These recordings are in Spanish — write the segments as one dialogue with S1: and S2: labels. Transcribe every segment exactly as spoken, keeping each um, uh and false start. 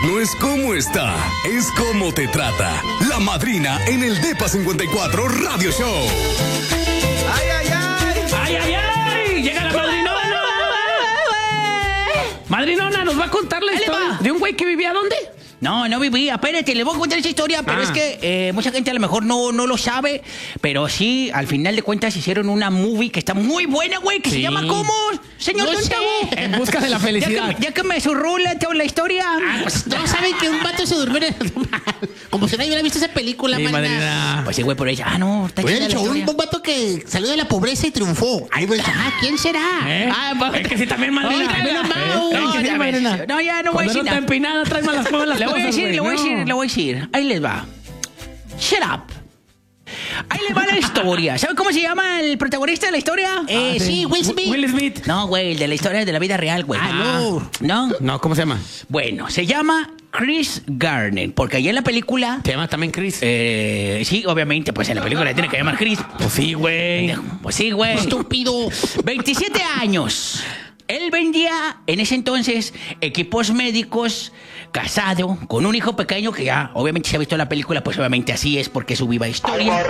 S1: no es cómo está, es cómo te trata. La Madrina en el Depa cincuenta y cuatro Radio Show.
S2: ¡Ay, ay, ay!
S3: ¡Ay, ay, ay! ¡Llega la madrinona! Madrinona, nos va a contar la historia de un güey que vivía ¿dónde?
S4: No, no vivía. Espérate, les voy a contar esa historia, pero
S3: Ah.
S4: es que eh, mucha gente a lo mejor no, no lo sabe, pero sí, al final de cuentas hicieron una movie que está muy buena, güey, que
S3: Sí.
S4: se llama ¿cómo? Señor
S2: No
S4: Don
S2: sé.
S4: Tabo.
S3: En busca de la
S4: Ya
S3: felicidad.
S4: que, ya que me zurró la, la historia.
S2: Ah, pues todos saben que un vato se durmió en el... Como si nadie hubiera visto esa película,
S3: Sí,
S2: madrina.
S3: madrina.
S4: Pues sí, güey, por ella. Ah, no, está
S2: Hubiera
S4: chida la
S2: dicho, un,
S4: historia.
S2: un vato que salió de la pobreza y triunfó. Ahí voy a decir, ah, ¿quién será?
S3: ¿Eh?
S4: Ah, va-
S3: Es que sí, también madrina.
S4: Oiga,
S3: ¿Eh?
S4: no,
S3: ¿Eh?
S4: no,
S3: Es que sí,
S4: ya ves.
S3: madrina.
S4: No, ya no voy a
S3: Cuando
S4: decir
S3: no está
S4: nada.
S3: empinada, trae malas, malas
S4: Le voy a
S3: cosas,
S4: decir,
S3: güey.
S4: le voy a
S3: No.
S4: decir, le voy a decir. Ahí les va. Shut up. Ahí les va la historia. ¿Sabe cómo se llama el protagonista de la historia?
S2: Eh,
S3: Ah,
S2: sí, Will Smith.
S3: Will Smith.
S4: No, güey, el de la historia de la vida real, güey.
S2: Ah, no.
S4: ¿No?
S3: No, ¿cómo se llama?
S4: Bueno, se llama Chris Garner, porque allá en la película...
S3: Se llama también Chris.
S4: Eh, sí, obviamente, pues en la película le tiene que llamar Chris.
S3: Pues sí, güey.
S4: Pues sí, güey.
S2: Estúpido.
S4: veintisiete años. Él vendía en ese entonces equipos médicos, casado, con un hijo pequeño que ya, obviamente, se ha visto en la película, pues obviamente así es porque es su viva historia.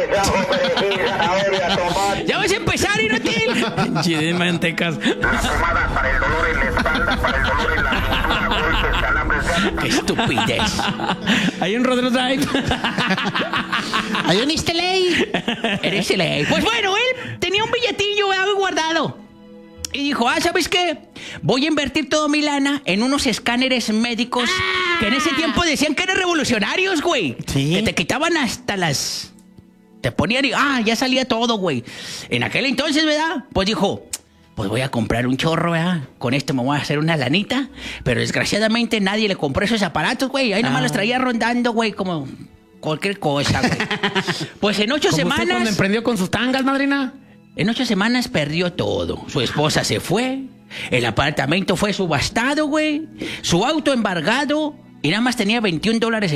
S4: Ya vas a empezar, inútil.
S3: Chile, mantecas.
S5: Pomadas para el dolor en la espalda, para el dolor en la cintura, golpes, calambres de
S4: Qué estupidez.
S3: Hay un Rodrigo Drive.
S2: Hay un easter egg.
S4: Eres el... Pues bueno, él tenía un billetillo algo guardado. Y dijo, ah, ¿sabes qué? Voy a invertir toda mi lana en unos escáneres médicos que en ese tiempo decían que eran revolucionarios, güey.
S3: Sí.
S4: Que te quitaban hasta las... Te ponían y... Ah, ya salía todo, güey. En aquel entonces, ¿verdad? Pues dijo, pues voy a comprar un chorro, ¿verdad? Con esto me voy a hacer una lanita. Pero desgraciadamente nadie le compró esos aparatos, güey. Ahí nomás
S3: Ah.
S4: los traía rondando, güey, como cualquier cosa, güey. Pues en ocho
S3: Como usted
S4: semanas...
S3: cuando emprendió con sus tangas, madrina.
S4: En ocho semanas perdió todo. Su esposa se fue, el apartamento fue subastado, güey, su auto embargado y nada más tenía veintiún dólares